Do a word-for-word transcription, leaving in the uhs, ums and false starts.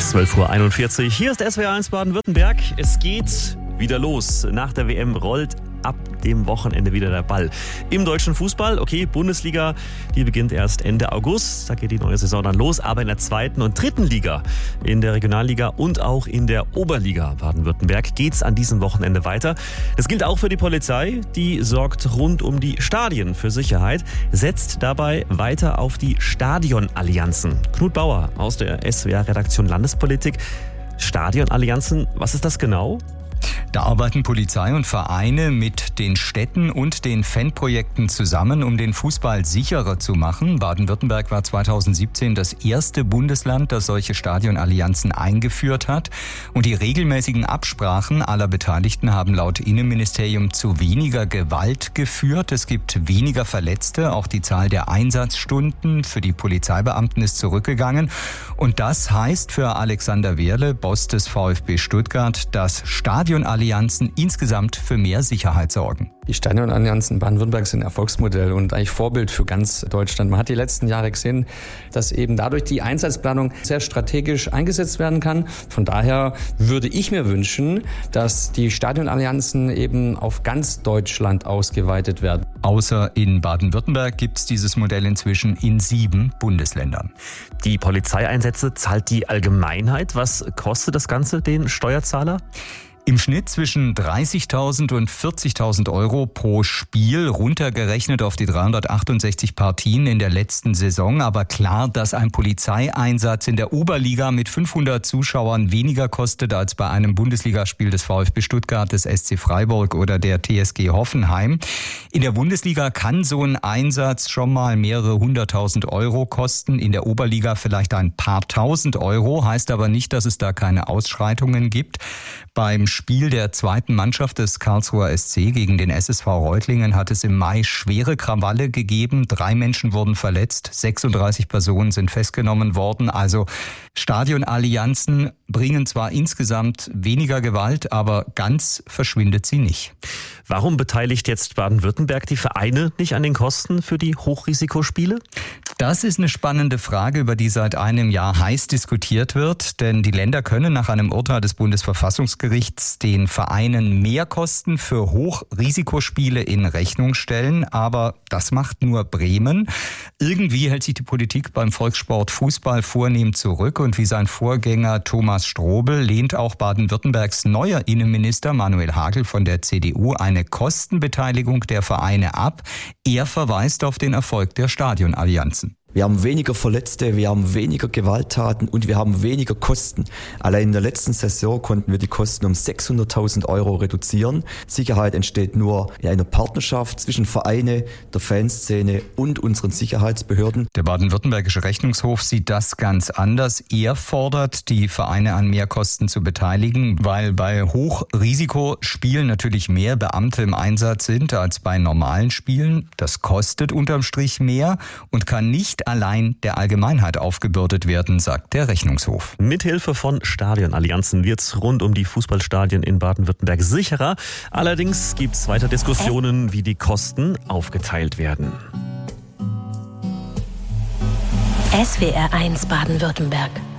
zwölf Uhr einundvierzig. Hier ist S W R eins Baden-Württemberg. Es geht wieder los. Nach der W M rollt ab dem Wochenende wieder der Ball. Im deutschen Fußball, okay, Bundesliga, die beginnt erst Ende August. Da geht die neue Saison dann los. Aber in der zweiten und dritten Liga, in der Regionalliga und auch in der Oberliga Baden-Württemberg geht's an diesem Wochenende weiter. Das gilt auch für die Polizei. Die sorgt rund um die Stadien für Sicherheit, setzt dabei weiter auf die Stadionallianzen. Knut Bauer aus der S W R-Redaktion Landespolitik. Stadionallianzen, was ist das genau? Da arbeiten Polizei und Vereine mit den Städten und den Fanprojekten zusammen, um den Fußball sicherer zu machen. Baden-Württemberg war zweitausendsiebzehn das erste Bundesland, das solche Stadionallianzen eingeführt hat. Und die regelmäßigen Absprachen aller Beteiligten haben laut Innenministerium zu weniger Gewalt geführt. Es gibt weniger Verletzte. Auch die Zahl der Einsatzstunden für die Polizeibeamten ist zurückgegangen. Und das heißt für Alexander Wehrle, Boss des VfB Stuttgart, dass Stadionallianzen insgesamt für mehr Sicherheit sorgen. Die Stadionallianzen Baden-Württemberg sind ein Erfolgsmodell und eigentlich Vorbild für ganz Deutschland. Man hat die letzten Jahre gesehen, dass eben dadurch die Einsatzplanung sehr strategisch eingesetzt werden kann. Von daher würde ich mir wünschen, dass die Stadionallianzen eben auf ganz Deutschland ausgeweitet werden. Außer in Baden-Württemberg gibt es dieses Modell inzwischen in sieben Bundesländern. Die Polizeieinsätze zahlt die Allgemeinheit. Was kostet das Ganze den Steuerzahler? Im Schnitt zwischen dreißigtausend und vierzigtausend Euro pro Spiel, runtergerechnet auf die dreihundertachtundsechzig Partien in der letzten Saison. Aber klar, dass ein Polizeieinsatz in der Oberliga mit fünfhundert Zuschauern weniger kostet als bei einem Bundesligaspiel des VfB Stuttgart, des S C Freiburg oder der T S G Hoffenheim. In der Bundesliga kann so ein Einsatz schon mal mehrere hunderttausend Euro kosten. In der Oberliga vielleicht ein paar tausend Euro, heißt aber nicht, dass es da keine Ausschreitungen gibt. Beim Spiel der zweiten Mannschaft des Karlsruher S C gegen den S S V Reutlingen hat es im Mai schwere Krawalle gegeben. Drei Menschen wurden verletzt, sechsunddreißig Personen sind festgenommen worden. Also Stadionallianzen bringen zwar insgesamt weniger Gewalt, aber ganz verschwindet sie nicht. Warum beteiligt jetzt Baden-Württemberg die Vereine nicht an den Kosten für die Hochrisikospiele? Das ist eine spannende Frage, über die seit einem Jahr heiß diskutiert wird. Denn die Länder können nach einem Urteil des Bundesverfassungsgerichts den Vereinen Mehrkosten für Hochrisikospiele in Rechnung stellen. Aber das macht nur Bremen. Irgendwie hält sich die Politik beim Volkssport Fußball vornehm zurück. Und wie sein Vorgänger Thomas Strobel lehnt auch Baden-Württembergs neuer Innenminister Manuel Hagel von der C D U eine Kostenbeteiligung der Vereine ab. Er verweist auf den Erfolg der Stadionallianzen. Wir haben weniger Verletzte, wir haben weniger Gewalttaten und wir haben weniger Kosten. Allein in der letzten Saison konnten wir die Kosten um sechshunderttausend Euro reduzieren. Sicherheit entsteht nur in einer Partnerschaft zwischen Vereine, der Fanszene und unseren Sicherheitsbehörden. Der baden-württembergische Rechnungshof sieht das ganz anders. Er fordert, die Vereine an Mehrkosten zu beteiligen, weil bei Hochrisikospielen natürlich mehr Beamte im Einsatz sind als bei normalen Spielen. Das kostet unterm Strich mehr und kann nicht allein der Allgemeinheit aufgebürdet werden, sagt der Rechnungshof. Mithilfe von Stadionallianzen wird es rund um die Fußballstadien in Baden-Württemberg sicherer. Allerdings gibt es weiter Diskussionen, wie die Kosten aufgeteilt werden. S W R eins Baden-Württemberg.